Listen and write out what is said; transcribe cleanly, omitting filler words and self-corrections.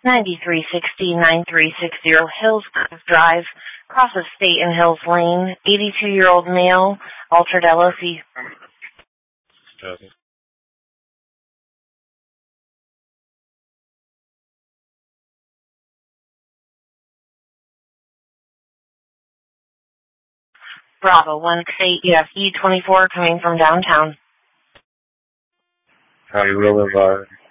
9360 Hills Drive, crosses State and Hills Lane, 82-year-old male, altered LOC. Copy. Bravo 18 EFE 24 coming from downtown. County will advise.